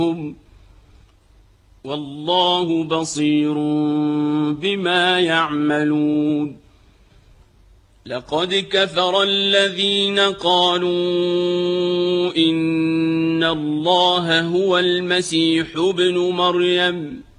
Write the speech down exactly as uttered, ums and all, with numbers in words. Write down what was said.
والله بصير بما يعملون لقد كفر الذين قالوا إن الله هو المسيح ابن مريم